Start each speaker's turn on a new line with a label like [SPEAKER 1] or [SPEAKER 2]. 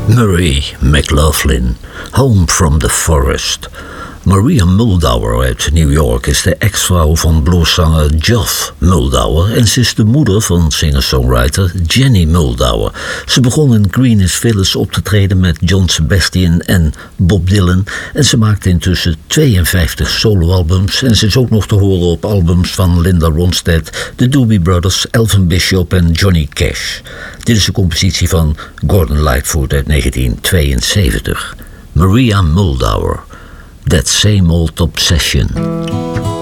[SPEAKER 1] Murray McLaughlin, Home from the Forest. Maria Muldaur uit New York is de ex-vrouw van blueszanger Geoff Muldaur en ze is de moeder van singer-songwriter Jenny Muldaur. Ze begon in Greenwich Village op te treden met John Sebastian en Bob Dylan en ze maakte intussen 52 soloalbums en ze is ook nog te horen op albums van Linda Ronstadt, de Doobie Brothers, Elvin Bishop en Johnny Cash. Dit is een compositie van Gordon Lightfoot uit 1972. Maria Muldaur. That Same Old Obsession.